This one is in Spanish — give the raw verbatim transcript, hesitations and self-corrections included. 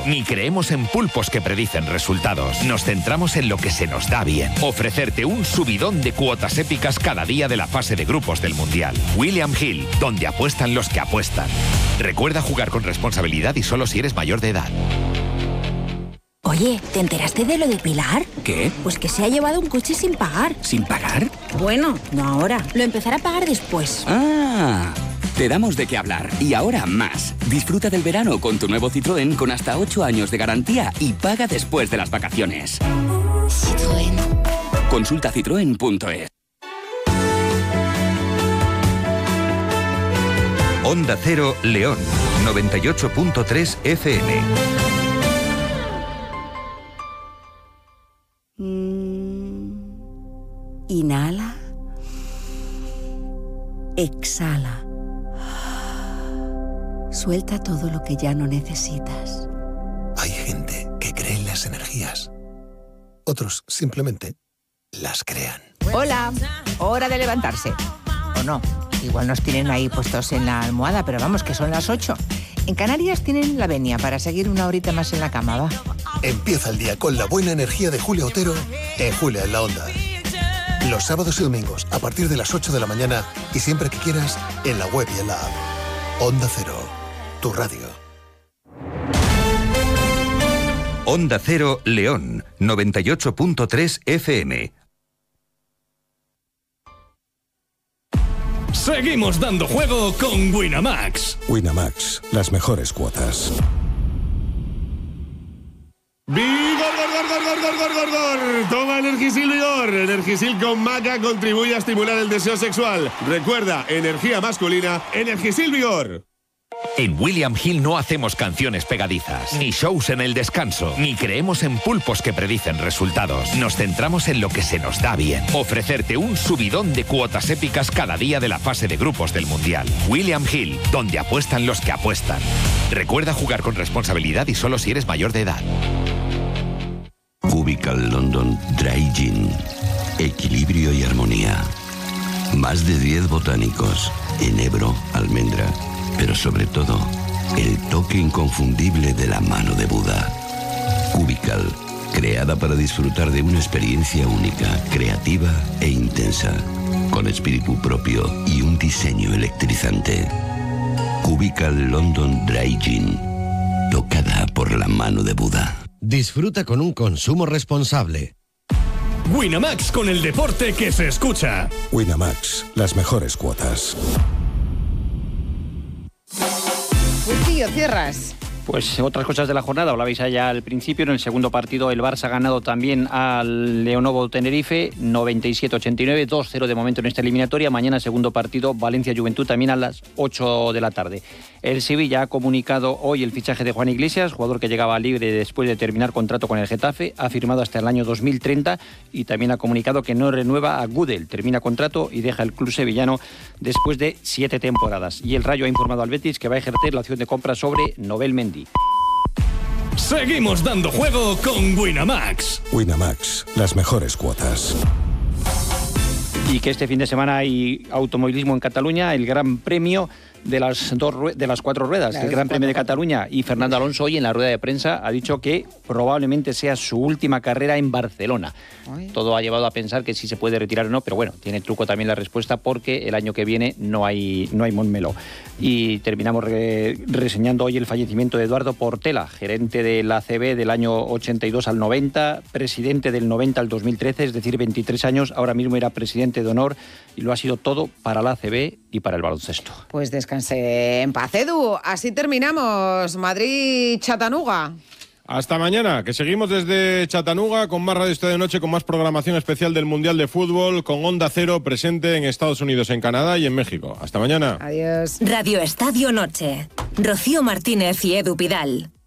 ni creemos en pulpos que predicen resultados. Nos centramos en lo que se nos da bien. Ofrecerte un subidón de cuotas épicas cada día de la fase de grupos del Mundial. William Hill, donde apuestan los que apuestan. Recuerda jugar con responsabilidad y solo si eres mayor de edad. Oye, ¿te enteraste de lo de Pilar? ¿Qué? Pues que se ha llevado un coche sin pagar. ¿Sin pagar? Bueno, no ahora. Lo empezará a pagar después. Ah, te damos de qué hablar. Y ahora más. Disfruta del verano con tu nuevo Citroën con hasta ocho años de garantía y paga después de las vacaciones. Citroën. Consulta citroen punto es. Onda Cero León, noventa y ocho punto tres F M. Inhala. Exhala. Suelta todo lo que ya no necesitas. Hay gente que cree en las energías. Otros simplemente las crean. Hola, hora de levantarse. ¿O no? Igual nos tienen ahí puestos en la almohada, pero vamos, que son las ocho. En Canarias tienen la venia para seguir una horita más en la cama, va. Empieza el día con la buena energía de Julia Otero en Julia en la Onda. Los sábados y domingos a partir de las ocho de la mañana y siempre que quieras en la web y en la app. Onda Cero, tu radio. Onda Cero León, noventa y ocho punto tres F M. Seguimos dando juego con Winamax. Winamax, las mejores cuotas. ¡Vigor, gor, gor, gor, gor, gor, gor, gor! Toma Energisil Vigor. Energisil con maca contribuye a estimular el deseo sexual. Recuerda, energía masculina, Energisil Vigor. En William Hill no hacemos canciones pegadizas, ni shows en el descanso, ni creemos en pulpos que predicen resultados. Nos centramos en lo que se nos da bien. Ofrecerte un subidón de cuotas épicas cada día de la fase de grupos del Mundial. William Hill, donde apuestan los que apuestan. Recuerda jugar con responsabilidad y solo si eres mayor de edad. Cubical London Dry Gin. Equilibrio y armonía. Más de diez botánicos. Enebro, almendra, pero sobre todo, el toque inconfundible de la mano de Buda. Cubical, creada para disfrutar de una experiencia única, creativa e intensa, con espíritu propio y un diseño electrizante. Cubical London Dry Gin, tocada por la mano de Buda. Disfruta con un consumo responsable. Winamax, con el deporte que se escucha. Winamax, las mejores cuotas. Wilquillo, cierras. Pues otras cosas de la jornada, hablabais allá al principio, en el segundo partido el Barça ha ganado también al Leonovo Tenerife, noventa y siete a ochenta y nueve, dos cero de momento en esta eliminatoria. Mañana segundo partido, Valencia Juventud, también a las ocho de la tarde. El Sevilla ha comunicado hoy el fichaje de Juan Iglesias, jugador que llegaba libre después de terminar contrato con el Getafe, ha firmado hasta el año dos mil treinta y también ha comunicado que no renueva a Gudel, termina contrato y deja el club sevillano después de siete temporadas. Y el Rayo ha informado al Betis que va a ejercer la opción de compra sobre Nobel Mendy. Seguimos dando juego con Winamax. Winamax, las mejores cuotas. Y que este fin de semana hay automovilismo en Cataluña, el Gran Premio de las dos de las cuatro ruedas, el Gran Premio de Cataluña, y Fernando Alonso hoy en la rueda de prensa ha dicho que probablemente sea su última carrera en Barcelona. Ay. Todo ha llevado a pensar que sí se puede retirar o no, pero bueno, tiene truco también la respuesta porque el año que viene no hay no hay Montmeló. Y terminamos re, reseñando hoy el fallecimiento de Eduardo Portela, gerente de la A C B del año ochenta y dos al noventa, presidente del noventa al dos mil trece, es decir, veintitrés años, ahora mismo era presidente de honor y lo ha sido todo para la A C B y para el baloncesto. Pues descanse en paz, Edu. Así terminamos. Madrid-Chattanooga. Hasta mañana, que seguimos desde Chattanooga con más Radio Estadio Noche, con más programación especial del Mundial de Fútbol, con Onda Cero presente en Estados Unidos, en Canadá y en México. Hasta mañana. Adiós. Radio Estadio Noche. Rocío Martínez y Edu Pidal.